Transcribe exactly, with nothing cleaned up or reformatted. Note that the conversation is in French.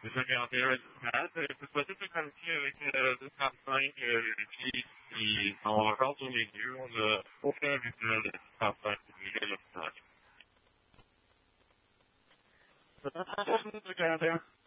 Déjà regardé un résultat. C'est possible de communiquer avec euh, deux cent cinq euh, qui, qui sont encore sous les yeux. On n'a aucun visuel de deux cent cinq publié à l'hôpital. C'est un processus de Canadien.